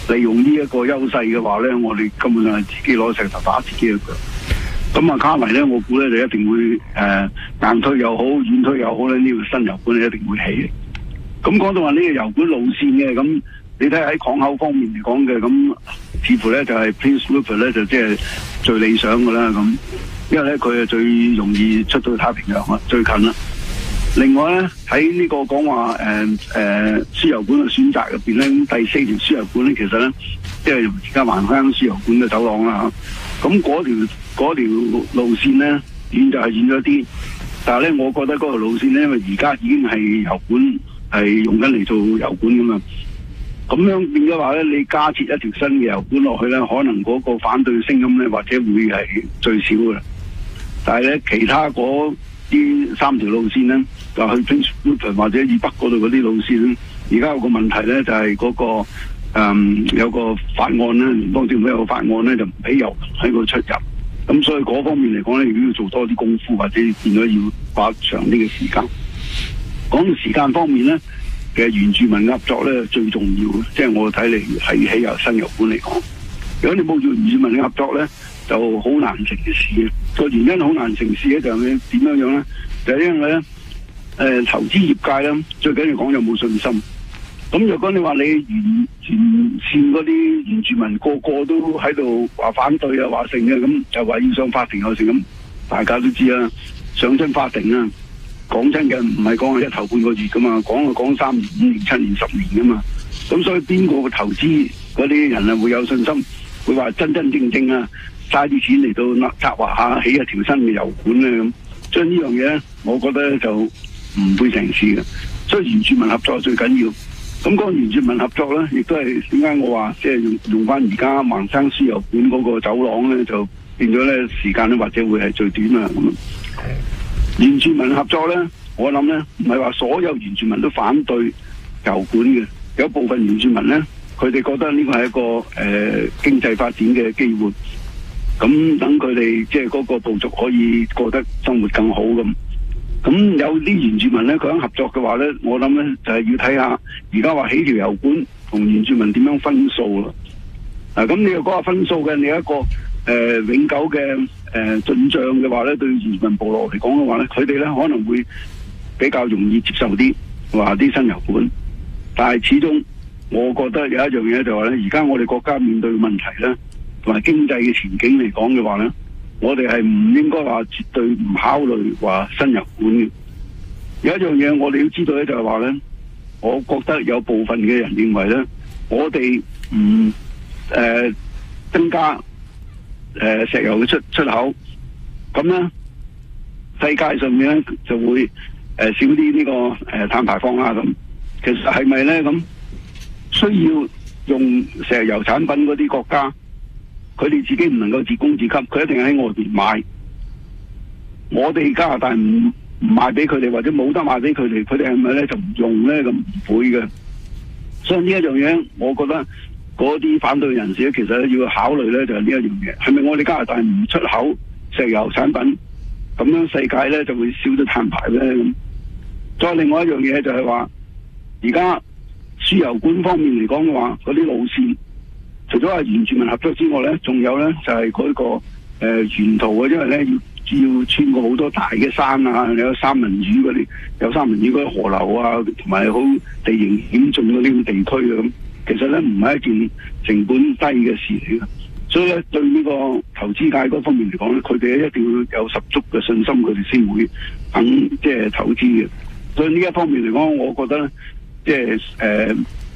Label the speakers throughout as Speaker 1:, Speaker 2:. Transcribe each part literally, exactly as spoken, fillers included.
Speaker 1: 利用呢一個優勢嘅話咧，我哋根本上係自己攞石頭打自己嘅腳。咁啊，卡迷咧，我估咧就一定會誒、呃、硬推又好，軟推又好咧，呢、這個新油管咧一定會起嘅。咁講到話呢個油管路線嘅，咁你睇下喺港口方面嚟講嘅，咁似乎咧就係 Prince Rupert 咧就即係最理想嘅啦。咁因為咧佢係最容易出到太平洋啦，最近啦。另外咧喺呢個講話誒誒輸油管嘅選擇入邊咧，第四條輸油管咧其實咧即係而家橫香輸油管嘅走廊啦。咁嗰條嗰條路線咧遠就係遠咗啲，但係咧我覺得嗰條路線咧，因為而家已經係油管係用緊嚟做油管噶嘛，咁樣變咗話咧，你加設一條新嘅油管落去咧，可能嗰個反對聲音咧或者會係最少嘅。但係咧其他嗰啲三條路線咧，就去 Prince Rupert 或者以北嗰度嗰啲路線咧，而家有個問題咧就係嗰個。誒、嗯，有個法案咧，聯邦政府有個法案咧，就唔俾油喺度出入。咁所以嗰方面嚟講咧，如果要做多啲功夫，或者變咗要花長啲嘅時間。講到時間方面咧，其實原住民合作咧最重要嘅，即係我睇嚟係起油新油管嚟講。如果你冇做原住民嘅合作咧，就好難成事嘅。個原因好難成事咧，就係點樣樣咧？就係、是、因為咧，誒、呃，投資業界咧，最緊要講有冇信心。咁若果你話你原原線嗰啲原住民個個都喺度話反對啊，話成嘅，咁就話要上法庭又成咁，大家都知啦。上真法庭啊，講真嘅唔係講係一頭半個月噶嘛，講就講三年、五年、七年、十年噶嘛。咁所以邊個投資嗰啲人啊會有信心，會話真真正正啊嘥啲錢嚟到策劃下起一條新嘅油管咧咁。所以呢樣嘢，我覺得就唔會成事嘅。所以原住民合作最緊要。咁嗰個原住民合作咧，亦都係點解我話即係用用翻而家橫生輸油管嗰個走廊咧，就變咗咧時間咧或者會係最短啊咁。原住民合作咧，我諗咧唔係話所有原住民都反對油管嘅，有部分原住民咧，佢哋覺得呢個係一個誒、呃、經濟發展嘅機會，咁等佢哋即係嗰個部族可以過得生活更好咁。咁有啲原住民咧，佢想合作嘅話咧，我諗咧就係、是、要睇下而家話起條油管同原住民點樣分數咯。嗱、啊，咁你又講下分數嘅，你一個誒、呃、永久嘅誒進賬嘅話咧，對原住民部落嚟講嘅話咧，佢哋咧可能會比較容易接受啲話啲新油管。但係始終，我覺得有一樣嘢就係咧，而家我哋國家面對嘅問題咧，同埋經濟嘅前景嚟講嘅話咧。我哋係唔應該話絕對唔考慮話新油管嘅。有一樣嘢我哋要知道咧，就係話咧，我覺得有部分嘅人認為咧，我哋唔誒增加誒、呃、石油嘅出出口，咁咧世界上面咧就會誒、呃、少啲呢、這個誒、呃、碳排放啦。咁其實係咪咧？咁需要用石油產品嗰啲國家？佢哋自己唔能夠自供自給，佢一定喺外邊買。我哋加拿大唔唔賣俾佢哋，或者冇得賣俾佢哋，佢哋係咪咧就唔用咧？咁唔會嘅。所以呢一樣嘢，我覺得嗰啲反對人士咧，其實咧要考慮咧就係呢一樣嘢，係咪我哋加拿大唔出口石油產品，咁樣世界咧就會少咗碳排咧？咁再另外一樣嘢就係話，而家輸油管方面嚟講嘅話，嗰啲路線。除咗係原住民合作之外咧，仲有咧就係、是、嗰、那個誒、呃、沿途嘅，因為咧要要穿過好多大嘅山啊，有三文魚嗰啲，有三文魚嗰啲河流啊，同埋好地形險峻嗰啲地區啊咁。其實咧唔係一件成本低嘅事嚟嘅，所以咧對呢個投資界嗰方面嚟講咧，佢哋一定要有十足嘅信心，佢哋先會肯即係投資嘅。所以呢一方面嚟講，我覺得咧即係誒。呃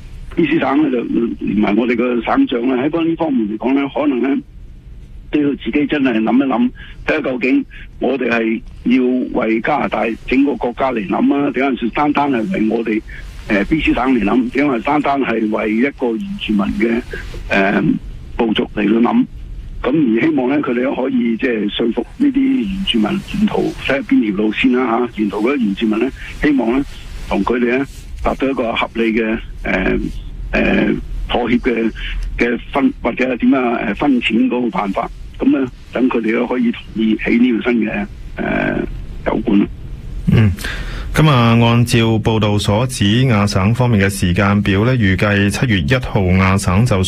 Speaker 1: B C 省咧就連埋我哋個省長咧喺嗰呢方面嚟講咧，可能咧都要自己真係諗一諗，睇下究竟我哋係要為加拿大整個國家嚟諗啊，定係說單單係為我哋誒、呃、B C 省嚟諗，定係單單係為一個原住民嘅誒、呃、部族嚟到諗。咁而希望咧，佢哋可以即係說服呢啲原住民沿途睇下邊條路線啦嚇、啊，沿途嗰啲原住民咧，希望咧同佢哋咧達到一個合理嘅誒誒妥協嘅嘅分或者係點啊誒分錢嗰個辦法，咁咧等佢哋都可以同意起呢條新嘅誒油管。
Speaker 2: 嗯，咁啊，按照報道所指，亞省方面嘅時間表咧，預計七月一號亞省就